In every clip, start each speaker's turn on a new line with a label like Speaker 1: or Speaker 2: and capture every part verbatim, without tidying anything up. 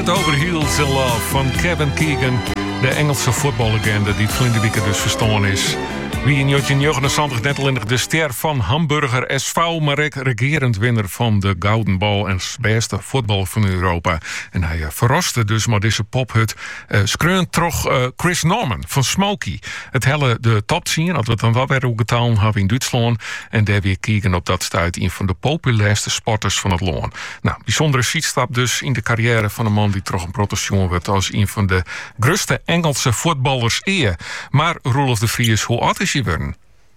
Speaker 1: Head Over Heels in Love van Kevin Keegan. De Engelse voetballegende die het verleden weekend dus verstaan is. Wie in negentien negenenzeventig net alleen de ster van Hamburger S V, maar ook regerend winnaar van de Gouden Bal en beste voetbal van Europa. En hij uh, verraste dus maar deze pophut. Uh, Skreun toch uh, Chris Norman van Smokey. Het hele de top zien, dat we het dan wel weer ook gedaan hebben in Duitsland. En daar weer kijken op dat stuit een van de populairste sporters van het land. Nou, bijzondere fietsstap dus in de carrière van een man die toch een protestant werd als een van de grootste Engelse voetballers eer. Maar Roelof de Vries, hoe oud is je worden?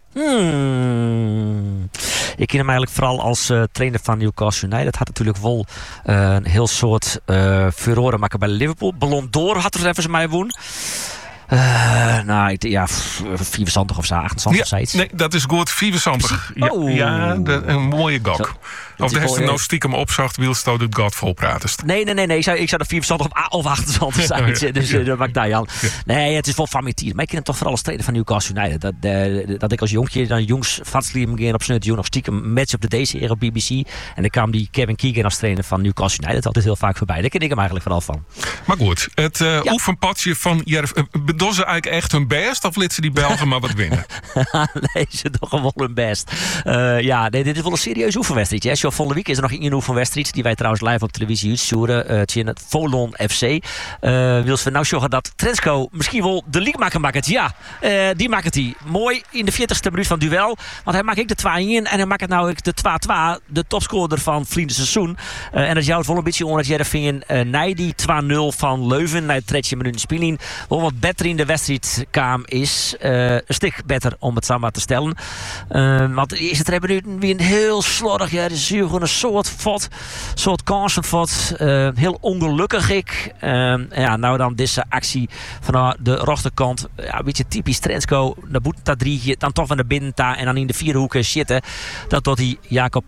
Speaker 2: Hmm. Ik ken hem eigenlijk vooral als uh, trainer van Newcastle United. Had natuurlijk wel uh, een heel soort uh, furoren maken bij Liverpool. Ballon d'Or had er even ze mij woon. Uh, nou, ik, ja, vierentwintig of zo, achtentwintig of zoiets.
Speaker 1: Nee, dat is goed, vierentwintig. Ja,
Speaker 2: oh.
Speaker 1: ja de, een mooie gok. Zo. Of de rest nou stiekem opzacht, wielst het God vol pratest.
Speaker 2: Nee, nee, nee, nee. Ik zou, ik zou er vierentwintig of achtentwintig zijn. Ja, ja, dus ja. Uh, dat maakt daar Jan. Ja. Nee, het is wel familie. Maar ik ken hem toch vooral als trainer van Newcastle United. Dat, uh, dat ik als jongetje dan jongs vatsliep ging op sneut nog stiekem match op de deze op B B C. En dan kwam die Kevin Keegan als trainer van Newcastle United altijd heel vaak voorbij. Daar ken ik hem eigenlijk vooral van.
Speaker 1: Maar goed, het uh, ja. oefenpadje van Jerv. Uh, bedoelen ze eigenlijk echt hun best of lieten ze die Belgen maar wat winnen?
Speaker 2: Nee, ze doen gewoon hun best. Uh, ja, nee, dit is wel een serieus oefenwedstrijdje. Hè. Zo volgende week is er nog een oefenwedstrijd die wij trouwens live op televisie uitsturen. Uh, het het Volon F C. Uh, Wils we nou zorgen dat Trensko misschien wel de league maken maakt. Ja, uh, die maakt hij. Mooi in de veertigste minuut van duel. Want hij maakt ik de twee in en hij maakt het nou de twee-twee. De topscorer van vliegende seizoen. Uh, en dat jouw vol een beetje onder dat Jereveen uh, na die twee nul van Leuven na de tretje minuut speling wel wat beter in de wedstrijd kwam is. Uh, een stuk beter om het samen te stellen. Uh, want de eerste twee minuten weer een heel slordig. Ja, dus gewoon een soort fot, soort kansenfot. Uh, heel ongelukkig ik. Uh, ja, nou dan deze actie van de rechterkant. Ja, een beetje typisch Trensko. De boete drie, dan toch van de binnenta en dan in de vierde hoeken zitten. Dat tot die Jacob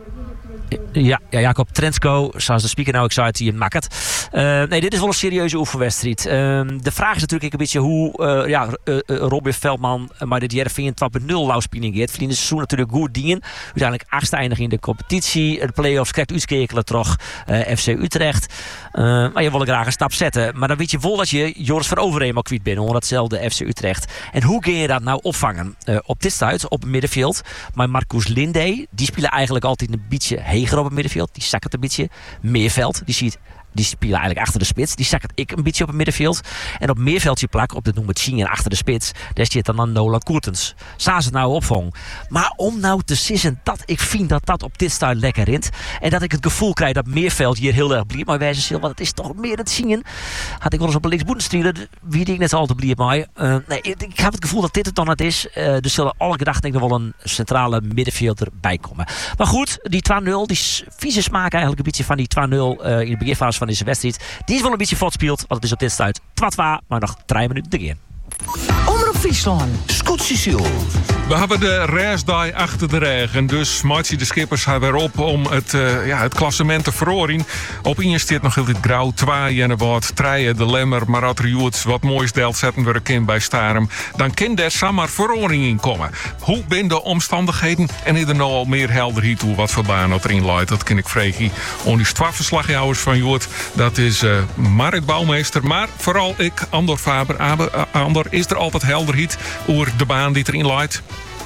Speaker 2: Ja, ja, Jacob Trensko, zoals de speaker nou ik zei, hij maakt het. Uh, nee, dit is wel een serieuze oefenwedstrijd. Uh, de vraag is natuurlijk een beetje hoe uh, ja, uh, uh, Robin Veldman maar dit Jereveen twee punt nul lauwspieling heeft. Verdiende seizoen natuurlijk goed dienen. Uiteindelijk achtste eindig in de competitie. De play-offs krijgt uitskekelen toch uh, F C Utrecht. Uh, maar je wil graag een stap zetten. Maar dan weet je wel dat je Joris van Overheem al kwijt bent onder datzelfde F C Utrecht. En hoe kun je dat nou opvangen? Uh, op dit stuit, op het middenveld. Maar Marcus Linde, die spelen eigenlijk altijd een beetje heger op het middenveld. Die zakken het een beetje. Meerveld, die ziet Die spelen eigenlijk achter de spits. Die zakken ik een beetje op het middenveld. En op Meerveldje plak op de noemen Tjingen achter de spits. Daar zit dan aan Nolan Koertens. Zou ze nou opvang. Maar om nou te sissen dat ik vind dat dat op dit stuit lekker rint. En dat ik het gevoel krijg dat Meerveld hier heel erg blieb. Maar wijze zil, want het is toch meer het zingen. Had ik wel eens op een linksboetenstrieler. Wie die ik net al te blieb maar. Uh, nee, ik, ik heb het gevoel dat dit het dan het is. Uh, dus zullen alle gedachten denk ik wel een centrale middenvelder bij komen. Maar goed, die twee nul. Die vieze smaak eigenlijk een beetje van die twee nul uh, in de beginfase van deze wedstrijd. Die is wel een beetje voortspeeld, want het is op dit stuit twee-twee, maar nog drie minuten te gaan.
Speaker 3: Omroep Friesland, Scoot Cecile.
Speaker 1: We hebben de racedij achter de rug. En dus maakt de skippers haar weer op om het, uh, ja, het klassement te verhoren. Op één staat nog altijd grauw, twee en wat treien de lemmer. Maar als er wat moois deelt zetten we een bij Starum. Dan kan daar samen verhoring in komen. Hoe zijn de omstandigheden? En is er nou al meer helderheid hoe wat voor baan dat erin leidt? Dat ken ik vregen. On die twaalfverslagjouwers van Joert. Dat is uh, Marit Bouwmeester. Maar vooral ik, Andor Faber. Andor, is er altijd helderheid over de baan die erin leidt?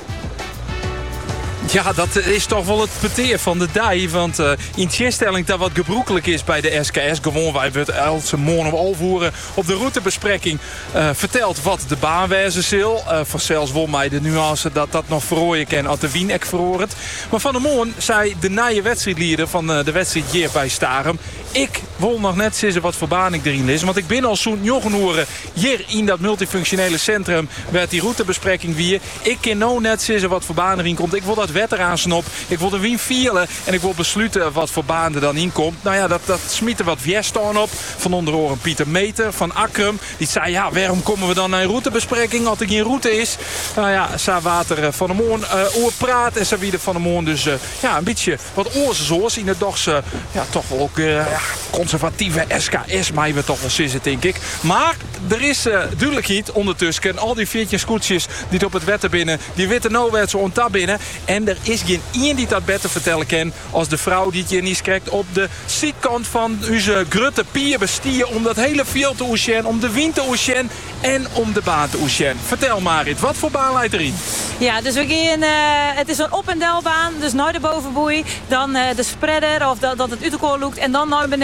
Speaker 4: Ja, dat is toch wel het peteer van de dij. Want uh, in tegenstelling dat wat gebroekelijk is bij de S K S... gewoon wij het elke morgen overvoeren op de routebespreking... Uh, vertelt wat de baan wezen zal. Uh, voor zelfs won mij de nuance dat dat nog verrooien kan... als de Wienek verhoort. Maar van de morgen zei de nieuwe wedstrijdleider van uh, de wedstrijd hier bij Starum... ik wil nog net zeggen wat voor baan ik erin is. Want ik ben al zo'n jongenoren hier in dat multifunctionele centrum... werd die routebespreking weer. Ik kan nou net zeggen wat voor baan erin komt. Ik wil dat wetteraansnop. Ik wil de wien vieren en ik wil besluiten wat voor baan er dan in komt. Nou ja, dat, dat smiet er wat Vjestaan op. Van onder oren Pieter Meter van Akrum. Die zei, ja, waarom komen we dan naar een routebespreking als er geen route is? Nou ja, Sa Water van de Moon uh, oor praat en Sa Wieder van de Moon. Dus uh, ja, een beetje wat oorzoors in het dogse, ja, toch wel ook uh, ja, conservatieve S K S, maar we toch wel zitten, denk ik. Maar er is uh, duidelijkheid ondertussen. Al die veertien scootjes die op het wetten binnen, die witte no-wet zo ontap binnen. En En er is geen één die dat beter vertellen kan als de vrouw die het je niet krijgt op de zijkant van onze grote pier bestier om dat hele veld te oesjen, om de wind te oesjen en om de baan te oesjen. Vertel Marit, wat voor baan leidt erin?
Speaker 5: Ja, dus we gaan, uh, het is een op- en delbaan, dus naar de bovenboei, dan uh, de spreader of dat, dat het uitekoor loopt en dan naar beneden.